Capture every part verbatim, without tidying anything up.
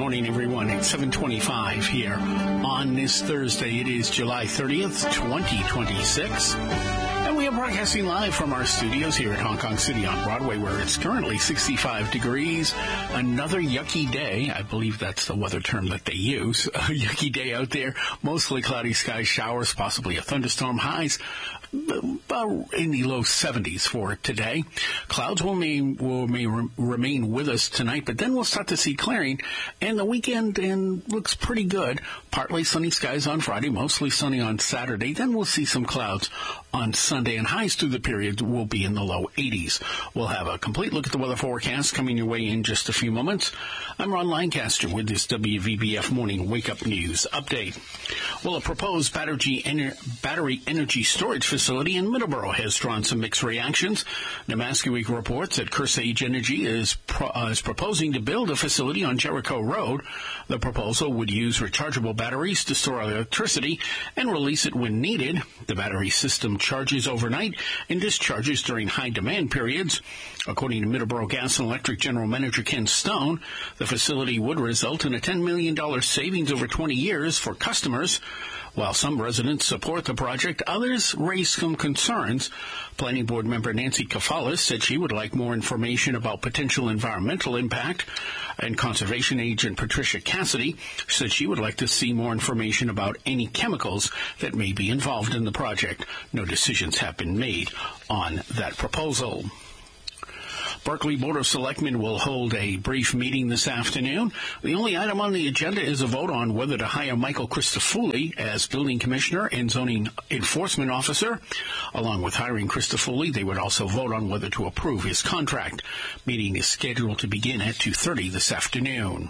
morning, everyone. It's seven twenty-five here on this Thursday. It is July thirtieth, twenty twenty-six. And we are broadcasting live from our studios here at Hong Kong City on Broadway, where it's currently sixty-five degrees. Another yucky day. I believe that's the weather term that they use. A yucky day out there. Mostly cloudy skies, showers, possibly a thunderstorm. Highs about in the low seventies for today. Clouds will may, will may re- remain with us tonight, but then we'll start to see clearing, and the weekend and looks pretty good. Partly sunny skies on Friday, mostly sunny on Saturday. Then we'll see some clouds on Sunday, and highs through the period will be in the low eighties. We'll have a complete look at the weather forecast coming your way in just a few moments. I'm Ron Lancaster with this W V B F Morning Wake Up News Update. Well, a proposed battery, ener- battery energy storage facility in Middleborough has drawn some mixed reactions. Namaska Week reports that Kearsage Energy is, pro- uh, is proposing to build a facility on Jericho Road. The proposal would use rechargeable batteries to store electricity and release it when needed. The battery system charges overnight and discharges during high demand periods. According to Middleborough Gas and Electric General Manager Ken Stone, the facility would result in a ten million dollars savings over twenty years for customers. While some residents support the project, others raise some concerns. Planning Board member Nancy Kafalis said she would like more information about potential environmental impact. And Conservation Agent Patricia Cassidy said she would like to see more information about any chemicals that may be involved in the project. No decisions have been made on that proposal. Berkeley Board of Selectmen will hold a brief meeting this afternoon. The only item on the agenda is a vote on whether to hire Michael Christofouli as Building Commissioner and Zoning Enforcement Officer. Along with hiring Christofouli, they would also vote on whether to approve his contract. Meeting is scheduled to begin at two thirty this afternoon.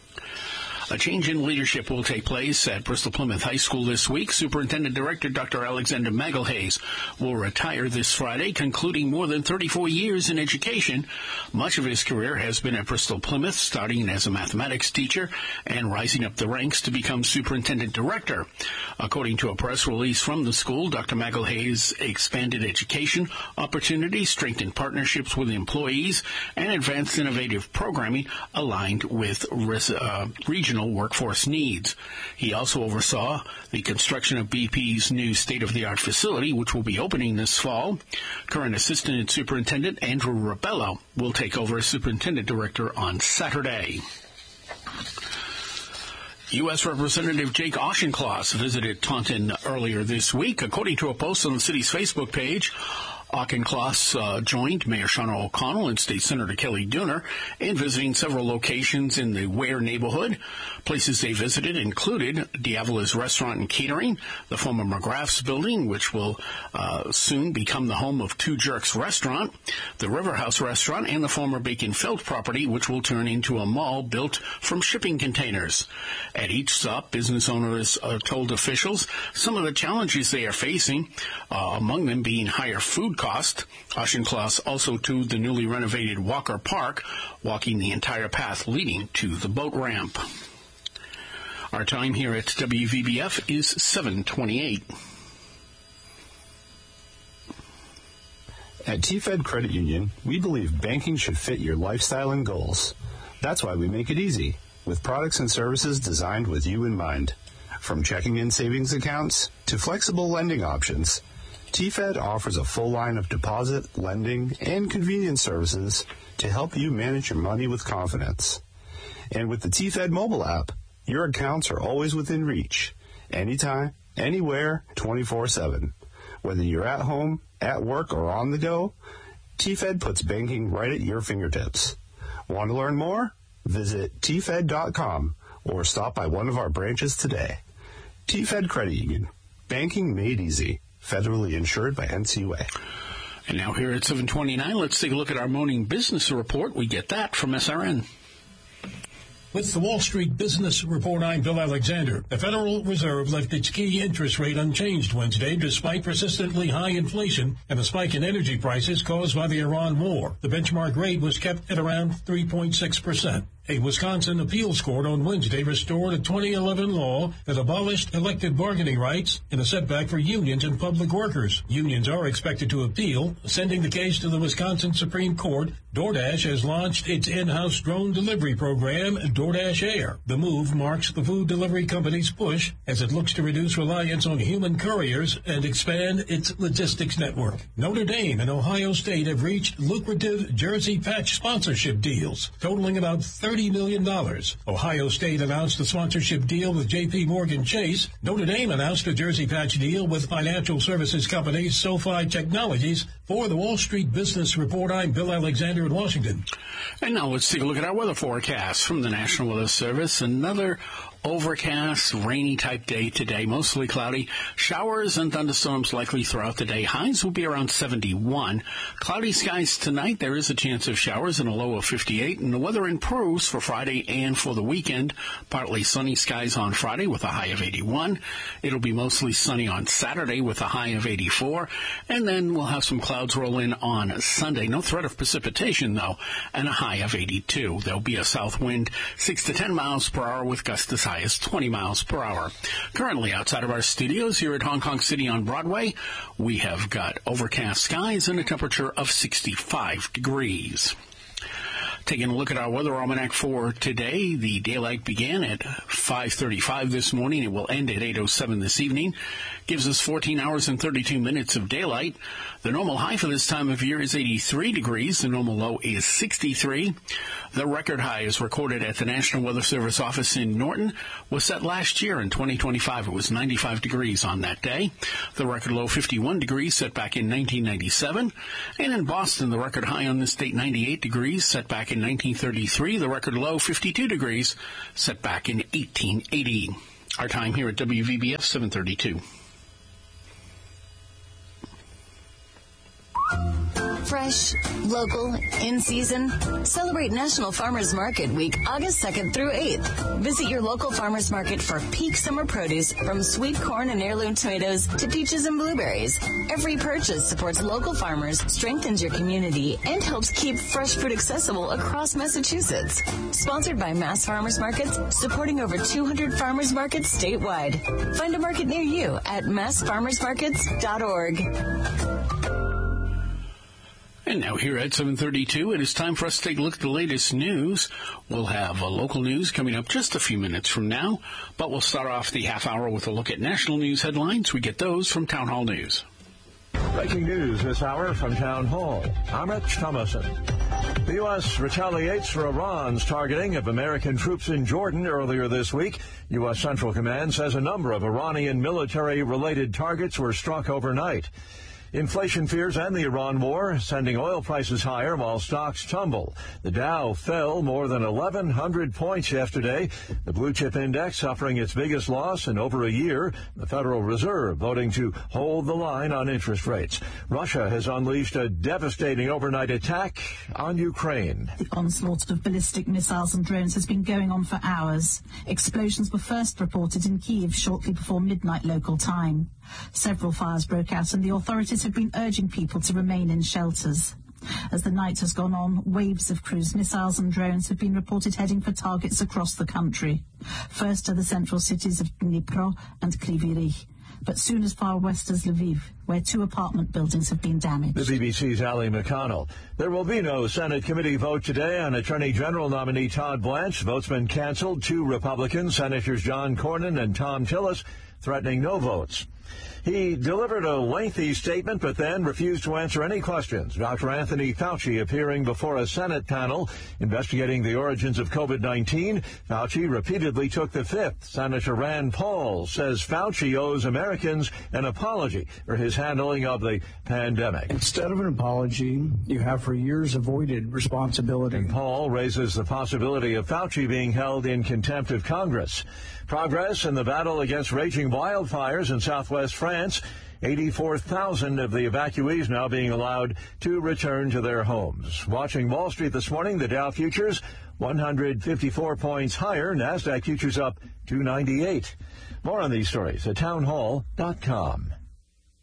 A change in leadership will take place at Bristol Plymouth High School this week. Superintendent Director Doctor Alexander Magalhaes will retire this Friday, concluding more than thirty-four years in education. Much of his career has been at Bristol Plymouth, starting as a mathematics teacher and rising up the ranks to become Superintendent Director. According to a press release from the school, Doctor Magalhaes expanded education opportunities, strengthened partnerships with employees, and advanced innovative programming aligned with res- uh, regional workforce needs. He also oversaw the construction of B P's new state-of-the-art facility, which will be opening this fall. Current Assistant Superintendent Andrew Rabello will take over as Superintendent Director on Saturday. U S. Representative Jake Auchincloss visited Taunton earlier this week. According to a post on the city's Facebook page, Auchincloss uh, joined Mayor Shauna O'Connell and State Senator Kelly Dooner in visiting several locations in the Ware neighborhood. Places they visited included Diavola's Restaurant and Catering, the former McGrath's building, which will uh, soon become the home of Two Jerks Restaurant, the River House Restaurant, and the former Bacon Felt property, which will turn into a mall built from shipping containers. At each stop, business owners uh, told officials some of the challenges they are facing, uh, among them being higher food cost. Auchincloss also toured the newly renovated Walker Park, walking the entire path leading to the boat ramp. Our time here at W V B F is seven twenty-eight. At T Fed Credit Union, we believe banking should fit your lifestyle and goals. That's why we make it easy, with products and services designed with you in mind. From checking and savings accounts to flexible lending options, T Fed offers a full line of deposit, lending, and convenience services to help you manage your money with confidence. And with the T Fed mobile app, your accounts are always within reach, anytime, anywhere, twenty-four seven. Whether you're at home, at work, or on the go, T Fed puts banking right at your fingertips. Want to learn more? Visit T Fed dot com or stop by one of our branches today. T Fed Credit Union. Banking made easy. Federally insured by N C U A. And now here at seven twenty-nine, let's take a look at our morning business report. We get that from S R N. With the Wall Street Business Report, I'm Bill Alexander. The Federal Reserve left its key interest rate unchanged Wednesday despite persistently high inflation and a spike in energy prices caused by the Iran war. The benchmark rate was kept at around three point six percent. A Wisconsin appeals court on Wednesday restored a twenty eleven law that abolished elective bargaining rights in a setback for unions and public workers. Unions are expected to appeal, sending the case to the Wisconsin Supreme Court. DoorDash has launched its in-house drone delivery program, DoorDash Air. The move marks the food delivery company's push as it looks to reduce reliance on human couriers and expand its logistics network. Notre Dame and Ohio State have reached lucrative jersey patch sponsorship deals, totaling about thirty million dollars. Ohio State announced a sponsorship deal with J P Morgan Chase. Notre Dame announced a jersey patch deal with financial services company SoFi Technologies. For the Wall Street Business Report, I'm Bill Alexander in Washington. And now let's take a look at our weather forecast from the National Weather Service. Another overcast, rainy type day today, mostly cloudy. Showers and thunderstorms likely throughout the day. Highs will be around seventy-one. Cloudy skies tonight. There is a chance of showers and a low of fifty-eight. And the weather improves for Friday and for the weekend. Partly sunny skies on Friday with a high of eighty-one. It'll be mostly sunny on Saturday with a high of eighty-four. And then we'll have some clouds roll in on Sunday. No threat of precipitation, though, and a high of eighty-two. There'll be a south wind six to ten miles per hour with gusts as high as twenty miles per hour. Currently outside of our studios here at Hong Kong City on Broadway, we have got overcast skies and a temperature of sixty-five degrees. Taking a look at our weather almanac for today, the daylight began at five thirty-five this morning. It will end at eight oh seven this evening. Gives us fourteen hours and thirty-two minutes of daylight. The normal high for this time of year is eighty-three degrees. The normal low is sixty-three. The record high is recorded at the National Weather Service office in Norton. Was set last year in twenty twenty-five. It was ninety-five degrees on that day. The record low, fifty-one degrees, set back in nineteen ninety-seven. And in Boston, the record high on this date, ninety-eight degrees, set back in nineteen thirty-three. The record low, fifty-two degrees, set back in eighteen eighty. Our time here at W V B F, seven thirty-two. Fresh, local, in season. Celebrate National Farmers Market Week, August second through eighth. Visit your local farmers market for peak summer produce, from sweet corn and heirloom tomatoes to peaches and blueberries. Every purchase supports local farmers, strengthens your community, and helps keep fresh food accessible across Massachusetts. Sponsored by Mass Farmers Markets, supporting over two hundred farmers markets statewide. Find a market near you at mass farmers markets dot org. And now here at seven thirty-two, it is time for us to take a look at the latest news. We'll have a local news coming up just a few minutes from now, but we'll start off the half hour with a look at national news headlines. We get those from Town Hall News. Breaking news this hour from Town Hall. I'm Rich Thomason. The U S retaliates for Iran's targeting of American troops in Jordan earlier this week. U S Central Command says a number of Iranian military-related targets were struck overnight. Inflation fears and the Iran war sending oil prices higher while stocks tumble. The Dow fell more than eleven hundred points yesterday. The blue chip index suffering its biggest loss in over a year. The Federal Reserve voting to hold the line on interest rates. Russia has unleashed a devastating overnight attack on Ukraine. The onslaught of ballistic missiles and drones has been going on for hours. Explosions were first reported in Kyiv shortly before midnight local time. Several fires broke out and the authorities have been urging people to remain in shelters. As the night has gone on, waves of cruise missiles and drones have been reported heading for targets across the country. First to the central cities of Dnipro and Kryvyi Rih, but soon as far west as Lviv, where two apartment buildings have been damaged. The B B C's Ali McConnell. There will be no Senate committee vote today on Attorney General nominee Todd Blanche. Vote's been canceled. Two Republicans, Senators John Cornyn and Tom Tillis, threatening no votes. He delivered a lengthy statement, but then refused to answer any questions. Doctor Anthony Fauci appearing before a Senate panel investigating the origins of COVID nineteen. Fauci repeatedly took the fifth. Senator Rand Paul says Fauci owes Americans an apology for his handling of the pandemic. Instead of an apology, you have for years avoided responsibility. And Paul raises the possibility of Fauci being held in contempt of Congress. Progress in the battle against raging wildfires in southwest France. eighty-four thousand of the evacuees now being allowed to return to their homes. Watching Wall Street this morning, the Dow futures one hundred fifty-four points higher. NASDAQ futures up two ninety-eight. More on these stories at townhall dot com.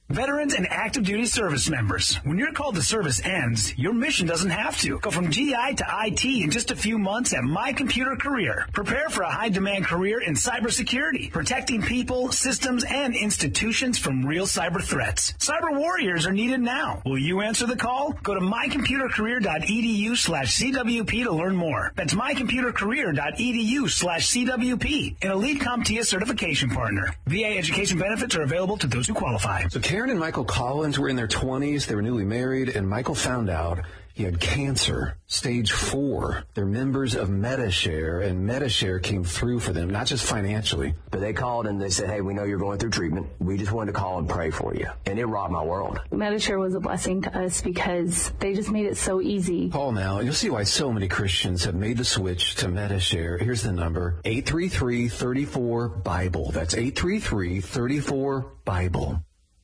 Veterans and active duty service members, when your call to service ends, your mission doesn't have to. Go from G I to I T in just a few months at My Computer Career. Prepare for a high-demand career in cybersecurity, protecting people, systems, and institutions from real cyber threats. Cyber warriors are needed now. Will you answer the call? Go to mycomputercareer.edu slash CWP to learn more. That's mycomputercareer.edu slash CWP, an Elite CompTIA certification partner. V A education benefits are available to those who qualify. So Karen and Michael Collins were in their twenties. They were newly married, and Michael found out he had cancer, stage four. They're members of Medi-Share, and Medi-Share came through for them, not just financially. But they called and they said, hey, we know you're going through treatment. We just wanted to call and pray for you. And it rocked my world. Medi-Share was a blessing to us because they just made it so easy. Call now. You'll see why so many Christians have made the switch to Medi-Share. Here's the number, eight three three, three four, BIBLE. That's eight three three, three four, BIBLE.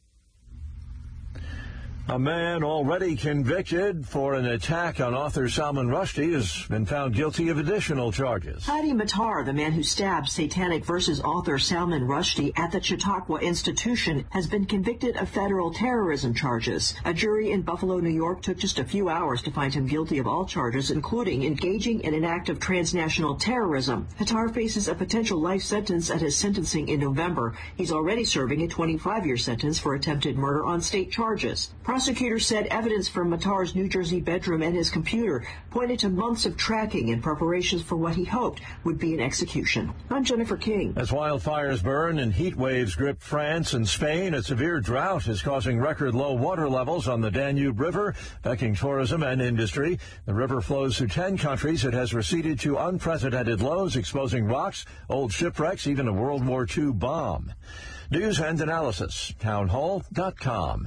A man already convicted for an attack on author Salman Rushdie has been found guilty of additional charges. Hadi Matar, the man who stabbed Satanic Verses author Salman Rushdie at the Chautauqua Institution, has been convicted of federal terrorism charges. A jury in Buffalo, New York, took just a few hours to find him guilty of all charges, including engaging in an act of transnational terrorism. Matar faces a potential life sentence at his sentencing in November. He's already serving a twenty-five-year sentence for attempted murder on state charges. Prosecutors said evidence from Matar's New Jersey bedroom and his computer pointed to months of tracking and preparations for what he hoped would be an execution. I'm Jennifer King. As wildfires burn and heat waves grip France and Spain, a severe drought is causing record low water levels on the Danube River, affecting tourism and industry. The river flows through ten countries. It has receded to unprecedented lows, exposing rocks, old shipwrecks, even a World War Two bomb. News and analysis, townhall dot com.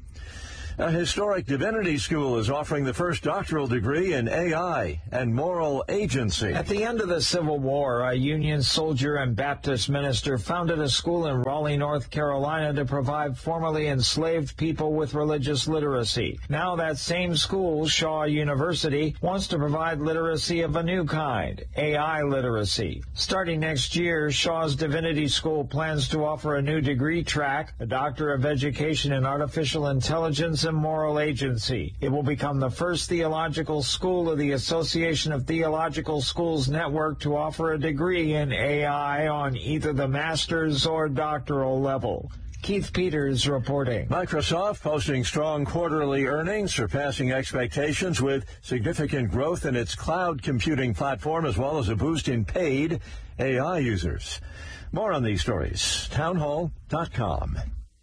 A historic divinity school is offering the first doctoral degree in A I and moral agency. At the end of the Civil War, a Union soldier and Baptist minister founded a school in Raleigh, North Carolina to provide formerly enslaved people with religious literacy. Now that same school, Shaw University, wants to provide literacy of a new kind, A I literacy. Starting next year, Shaw's Divinity School plans to offer a new degree track, a Doctor of Education in Artificial Intelligence and Moral Agency. It will become the first theological school of the Association of Theological Schools Network to offer a degree in A I on either the master's or doctoral level. Keith Peters reporting. Microsoft posting strong quarterly earnings, surpassing expectations with significant growth in its cloud computing platform as well as a boost in paid A I users. More on these stories, townhall dot com.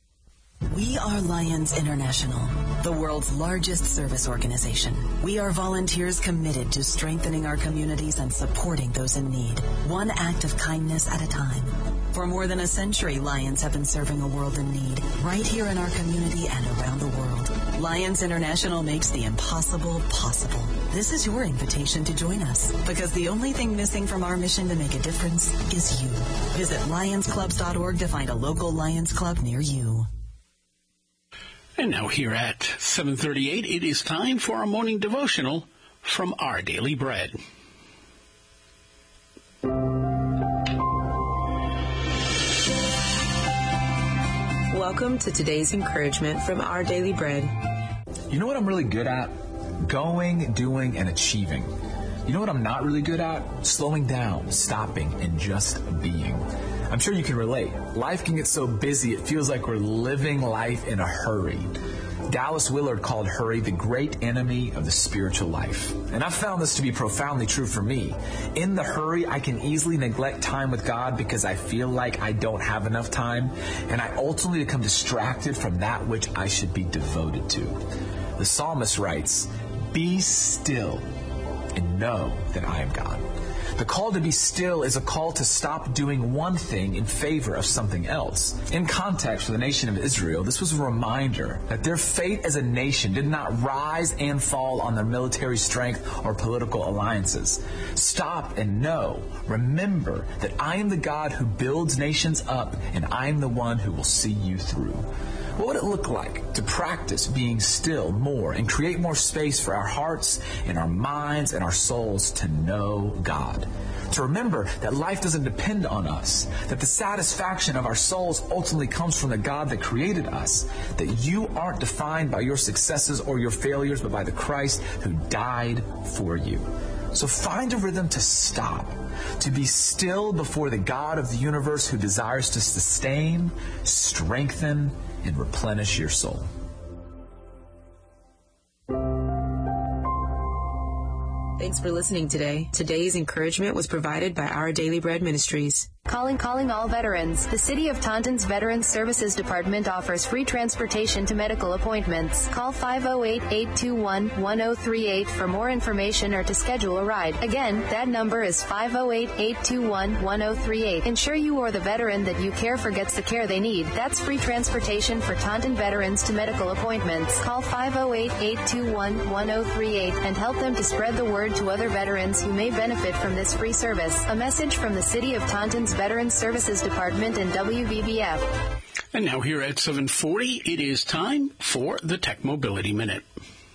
We are Lions International, the world's largest service organization. We are volunteers committed to strengthening our communities and supporting those in need, one act of kindness at a time. For more than a century, Lions have been serving a world in need, right here in our community and around the world. Lions International makes the impossible possible. This is your invitation to join us, because the only thing missing from our mission to make a difference is you. Visit lions clubs dot org to find a local Lions Club near you. And now here at seven thirty-eight, it is time for a morning devotional from Our Daily Bread. Welcome to today's encouragement from Our Daily Bread. You know what I'm really good at? Going, doing, and achieving. You know what I'm not really good at? Slowing down, stopping, and just being. I'm sure you can relate. Life can get so busy, it feels like we're living life in a hurry. Dallas Willard called hurry the great enemy of the spiritual life. And I've found this to be profoundly true for me. In the hurry, I can easily neglect time with God because I feel like I don't have enough time, and I ultimately become distracted from that which I should be devoted to. The psalmist writes, "Be still and know that I am God." The call to be still is a call to stop doing one thing in favor of something else. In context for the nation of Israel, this was a reminder that their fate as a nation did not rise and fall on their military strength or political alliances. Stop and know, remember that I am the God who builds nations up, and I am the one who will see you through. What would it look like to practice being still more and create more space for our hearts and our minds and our souls to know God? To remember that life doesn't depend on us, that the satisfaction of our souls ultimately comes from the God that created us, that you aren't defined by your successes or your failures, but by the Christ who died for you. So find a rhythm to stop, to be still before the God of the universe who desires to sustain, strengthen, and replenish your soul. Thanks for listening today. Today's encouragement was provided by Our Daily Bread Ministries. Calling, calling all veterans. The City of Taunton's Veterans Services Department offers free transportation to medical appointments. Call five oh eight, eight two one, one oh three eight for more information or to schedule a ride. Again, that number is five oh eight, eight two one, one oh three eight. Ensure you or the veteran that you care for gets the care they need. That's free transportation for Taunton veterans to medical appointments. Call five oh eight, eight two one, one oh three eight and help them to spread the word to other veterans who may benefit from this free service. A message from the City of Taunton's Veterans Services Department and W V B F. And now here at seven forty, it is time for the Tech Mobility Minute.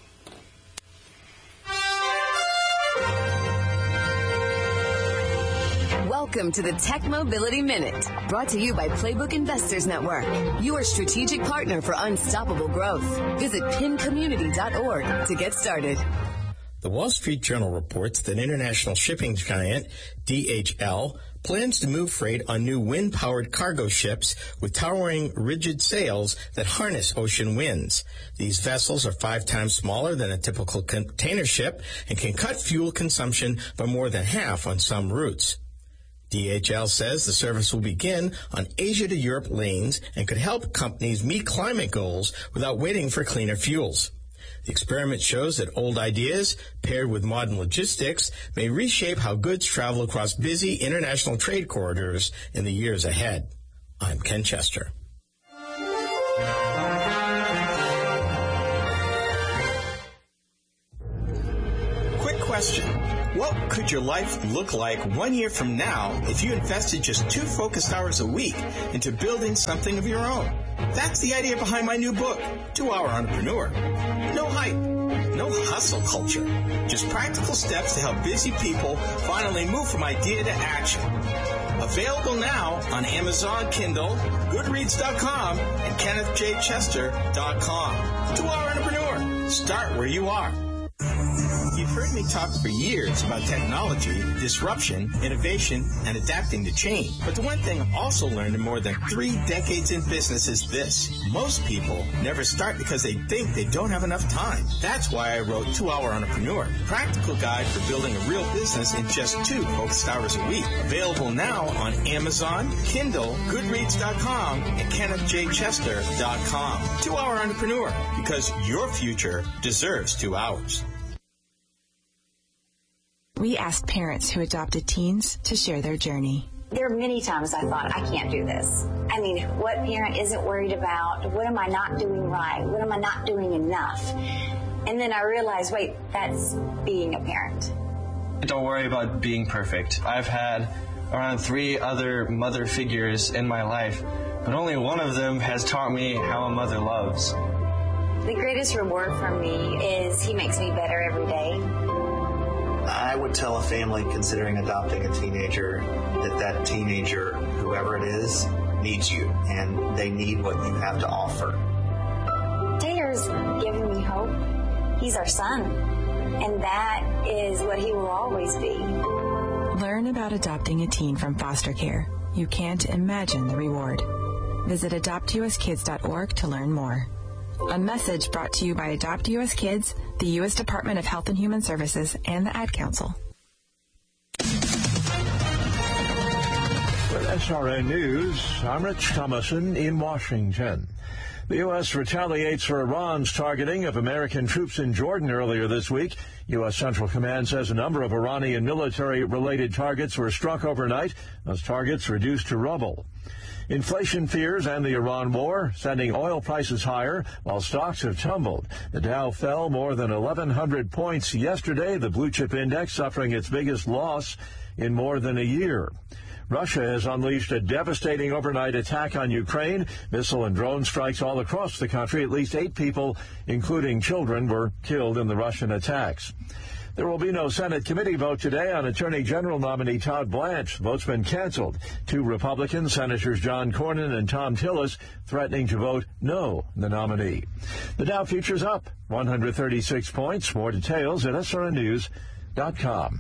Welcome to the Tech Mobility Minute, brought to you by Playbook Investors Network, your strategic partner for unstoppable growth. Visit pin community dot org to get started. The Wall Street Journal reports that international shipping giant D H L plans to move freight on new wind-powered cargo ships with towering rigid sails that harness ocean winds. These vessels are five times smaller than a typical container ship and can cut fuel consumption by more than half on some routes. D H L says the service will begin on Asia to Europe lanes and could help companies meet climate goals without waiting for cleaner fuels. The experiment shows that old ideas, paired with modern logistics, may reshape how goods travel across busy international trade corridors in the years ahead. I'm Ken Chester. Quick question. What could your life look like one year from now if you invested just two focused hours a week into building something of your own? That's the idea behind my new book, two hour Entrepreneur. No hype, no hustle culture, just practical steps to help busy people finally move from idea to action. Available now on Amazon Kindle, Goodreads dot com, and Kenneth J Chester dot com. two hour Entrepreneur. Start where you are. You've heard me talk for years about technology, disruption, innovation, and adapting to change. But the one thing I've also learned in more than three decades in business is this. Most people never start because they think they don't have enough time. That's why I wrote two hour Entrepreneur, a practical guide for building a real business in just two focused hours a week. Available now on Amazon, Kindle, Goodreads dot com, and Kenneth J Chester dot com. two hour Entrepreneur, because your future deserves two hours. We asked parents who adopted teens to share their journey. There are many times I thought, I can't do this. I mean, what parent isn't worried about? What am I not doing right? What am I not doing enough? And then I realized, wait, that's being a parent. Don't worry about being perfect. I've had around three other mother figures in my life, but only one of them has taught me how a mother loves. The greatest reward for me is he makes me better every day. I would tell a family considering adopting a teenager that that teenager, whoever it is, needs you, and they need what you have to offer. Taylor's giving me hope. He's our son, and that is what he will always be. Learn about adopting a teen from foster care. You can't imagine the reward. Visit adopt u s kids dot org to learn more. A message brought to you by Adopt U S Kids, the U S Department of Health and Human Services, and the Ad Council. With S R N News, I'm Rich Thomason in Washington. The U S retaliates for Iran's targeting of American troops in Jordan earlier this week. U S Central Command says a number of Iranian military-related targets were struck overnight. Those targets reduced to rubble. Inflation fears and the Iran war sending oil prices higher while stocks have tumbled. The Dow fell more than eleven hundred points yesterday, the blue chip index suffering its biggest loss. in more than a year. Russia has unleashed a devastating overnight attack on Ukraine. Missile and drone strikes all across the country. At least eight people, including children, were killed in the Russian attacks. There will be no Senate committee vote today on Attorney General nominee Todd Blanche. The vote's been canceled. Two Republicans, Senators John Cornyn and Tom Tillis, threatening to vote no the nominee. The Dow futures up one hundred thirty-six points. More details at S R N news dot com.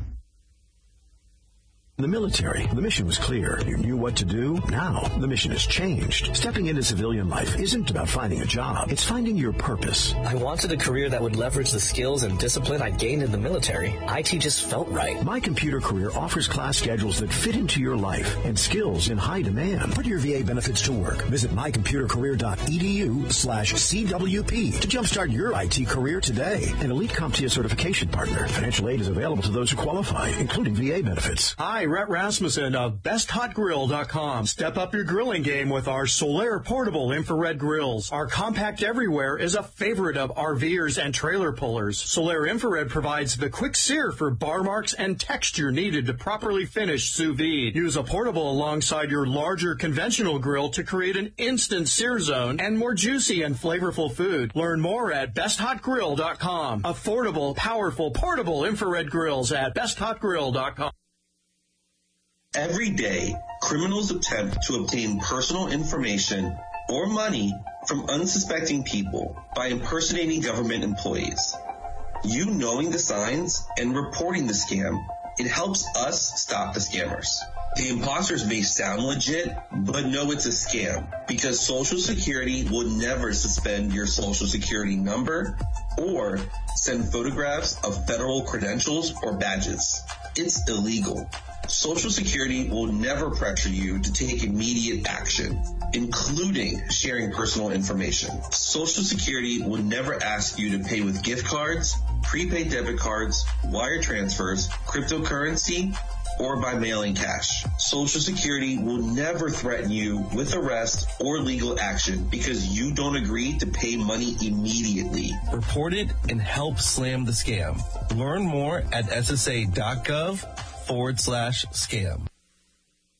In the military, the mission was clear. You knew what to do. Now, the mission has changed. Stepping into civilian life isn't about finding a job. It's finding your purpose. I wanted a career that would leverage the skills and discipline I gained in the military. I T just felt right. My Computer Career offers class schedules that fit into your life and skills in high demand. Put your V A benefits to work. Visit my computer career dot e d u slash C W P to jumpstart your I T career today. An Elite CompTIA certification partner. Financial aid is available to those who qualify, including V A benefits. Hi, Rhett Rasmussen of best hot grill dot com. Step up your grilling game with our Solaire portable infrared grills. Our compact everywhere is a favorite of RVers and trailer pullers. Solaire infrared provides the quick sear for bar marks and texture needed to properly finish sous vide. Use a portable alongside your larger conventional grill to create an instant sear zone and more juicy and flavorful food. Learn more at best hot grill dot com. Affordable, powerful, portable infrared grills at best hot grill dot com. Every day, criminals attempt to obtain personal information or money from unsuspecting people by impersonating government employees. You knowing the signs and reporting the scam, it helps us stop the scammers. The imposters may sound legit, but no, it's a scam because Social Security will never suspend your Social Security number or send photographs of federal credentials or badges. It's illegal. Social Security will never pressure you to take immediate action, including sharing personal information. Social Security will never ask you to pay with gift cards, prepaid debit cards, wire transfers, cryptocurrency, or by mailing cash. Social Security will never threaten you with arrest or legal action because you don't agree to pay money immediately. Report it and help slam the scam. Learn more at S S A dot gov forward slash scam.